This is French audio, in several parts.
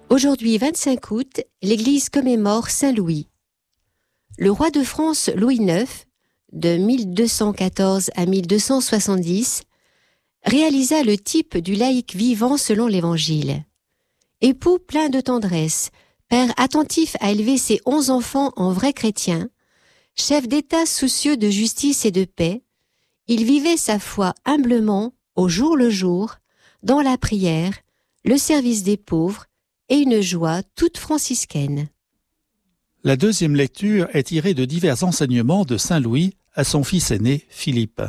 Aujourd'hui, 25 août, l'Église commémore Saint Louis. Le roi de France Louis IX, de 1214 à 1270, réalisa le type du laïc vivant selon l'Évangile. Époux plein de tendresse, père attentif à élever ses 11 enfants en vrais chrétiens, chef d'État soucieux de justice et de paix, il vivait sa foi humblement, au jour le jour, dans la prière, le service des pauvres et une joie toute franciscaine. La deuxième lecture est tirée de divers enseignements de Saint Louis à son fils aîné, Philippe.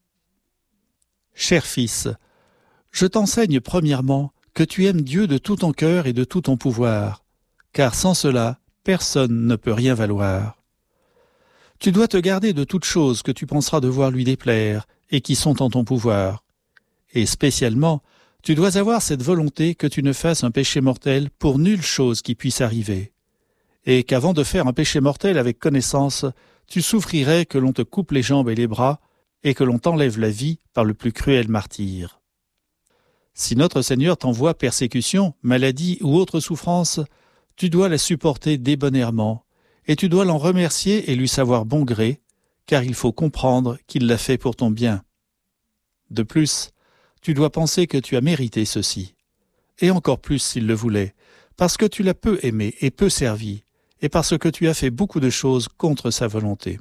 Cher fils, je t'enseigne premièrement que tu aimes Dieu de tout ton cœur et de tout ton pouvoir, car sans cela, personne ne peut rien valoir. Tu dois te garder de toutes choses que tu penseras devoir lui déplaire et qui sont en ton pouvoir. Et spécialement, tu dois avoir cette volonté que tu ne fasses un péché mortel pour nulle chose qui puisse arriver, et qu'avant de faire un péché mortel avec connaissance, tu souffrirais que l'on te coupe les jambes et les bras, et que l'on t'enlève la vie par le plus cruel martyre. Si notre Seigneur t'envoie persécution, maladie ou autre souffrance, tu dois la supporter débonnairement, et tu dois l'en remercier et lui savoir bon gré, car il faut comprendre qu'il l'a fait pour ton bien. De plus, tu dois penser que tu as mérité ceci, et encore plus s'il le voulait, parce que tu l'as peu aimé et peu servi, et parce que tu as fait beaucoup de choses contre sa volonté.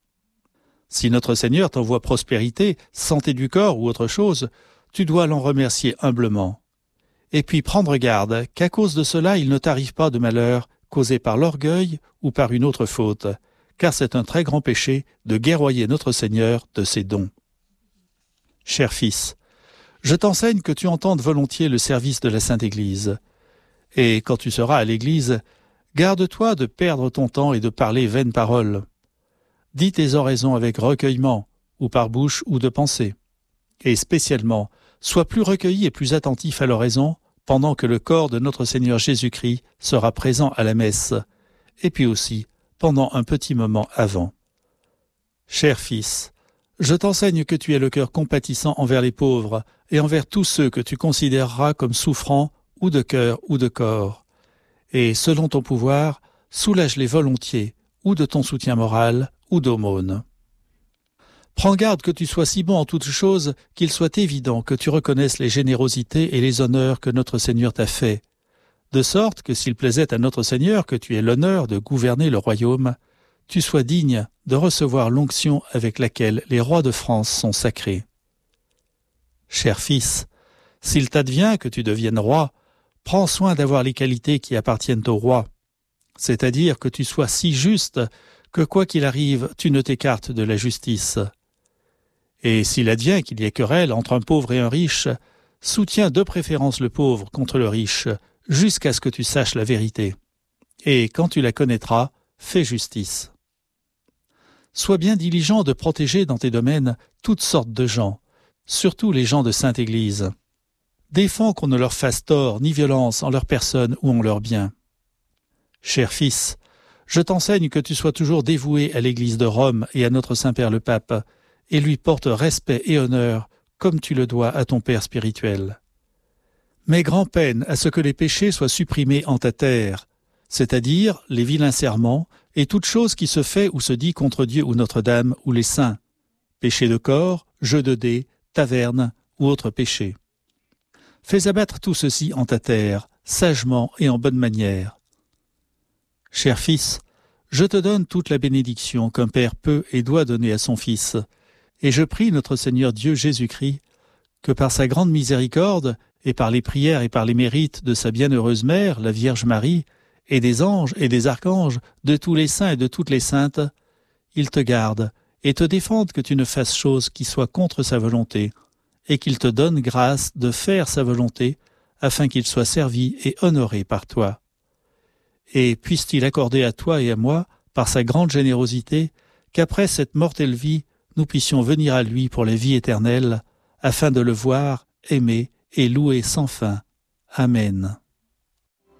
Si notre Seigneur t'envoie prospérité, santé du corps ou autre chose, tu dois l'en remercier humblement. Et puis prendre garde qu'à cause de cela il ne t'arrive pas de malheur causé par l'orgueil ou par une autre faute, car c'est un très grand péché de guerroyer notre Seigneur de ses dons. Cher fils, je t'enseigne que tu entendes volontiers le service de la Sainte Église. Et quand tu seras à l'Église, garde-toi de perdre ton temps et de parler vaines paroles. Dis tes oraisons avec recueillement, ou par bouche ou de pensée. Et spécialement, sois plus recueilli et plus attentif à l'oraison pendant que le corps de notre Seigneur Jésus-Christ sera présent à la messe, et puis aussi pendant un petit moment avant. Cher fils, je t'enseigne que tu aies le cœur compatissant envers les pauvres et envers tous ceux que tu considéreras comme souffrants ou de cœur ou de corps. Et selon ton pouvoir, soulage-les volontiers, ou de ton soutien moral, ou d'aumône. Prends garde que tu sois si bon en toutes choses qu'il soit évident que tu reconnaisses les générosités et les honneurs que notre Seigneur t'a faits, de sorte que s'il plaisait à notre Seigneur que tu aies l'honneur de gouverner le royaume, tu sois digne de recevoir l'onction avec laquelle les rois de France sont sacrés. Cher fils, s'il t'advient que tu deviennes roi, prends soin d'avoir les qualités qui appartiennent au roi, c'est-à-dire que tu sois si juste que quoi qu'il arrive, tu ne t'écartes de la justice. Et s'il advient qu'il y ait querelle entre un pauvre et un riche, soutiens de préférence le pauvre contre le riche, jusqu'à ce que tu saches la vérité. Et quand tu la connaîtras, fais justice. Sois bien diligent de protéger dans tes domaines toutes sortes de gens, surtout les gens de Sainte Église. Défends qu'on ne leur fasse tort ni violence en leur personne ou en leurs biens. Cher fils, je t'enseigne que tu sois toujours dévoué à l'Église de Rome et à notre Saint-Père le Pape, et lui porte respect et honneur, comme tu le dois à ton Père spirituel. Mets grand-peine à ce que les péchés soient supprimés en ta terre, c'est-à-dire les vilains serments et toute chose qui se fait ou se dit contre Dieu ou Notre-Dame ou les saints, péché de corps, jeu de dés, taverne ou autres péchés. Fais abattre tout ceci en ta terre, sagement et en bonne manière. Cher fils, je te donne toute la bénédiction qu'un père peut et doit donner à son fils, et je prie notre Seigneur Dieu Jésus-Christ que par sa grande miséricorde et par les prières et par les mérites de sa bienheureuse mère, la Vierge Marie, et des anges et des archanges, de tous les saints et de toutes les saintes, il te garde et te défende que tu ne fasses chose qui soit contre sa volonté, et qu'il te donne grâce de faire sa volonté, afin qu'il soit servi et honoré par toi. Et puisse-t-il accorder à toi et à moi, par sa grande générosité, qu'après cette mortelle vie, nous puissions venir à lui pour la vie éternelle, afin de le voir, aimer et louer sans fin. Amen.